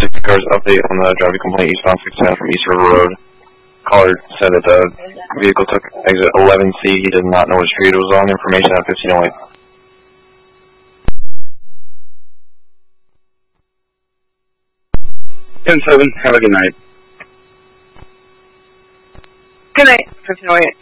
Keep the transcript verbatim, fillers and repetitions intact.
sixty cars update on the driving complaint eastbound six ten from East River Road. Caller said that the vehicle took exit eleven C. He did not know what street it was on. Information at fifteen oh eight. ten seven, have a good night. Good night, fifteen oh eight.